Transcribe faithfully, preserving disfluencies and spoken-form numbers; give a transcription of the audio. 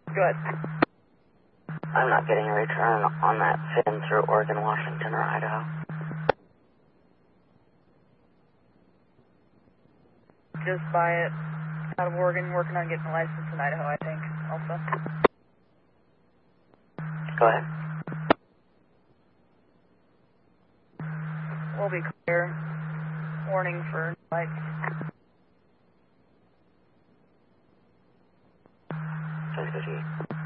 Good. I'm not getting a return on that fin through Oregon, Washington, or Idaho. Just buy it out of Oregon, working on getting a license in Idaho, I think, also. Go ahead. We'll be clear. Warning for lights. Sounds good to you.